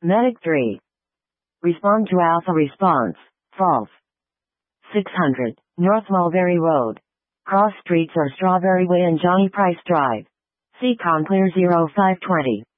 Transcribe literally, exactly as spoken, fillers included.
Medic three. Respond to Alpha response. False. six hundred. North Mulberry Road. Cross streets are Strawberry Way and Johnny Price Drive. C C O M clear zero five twenty.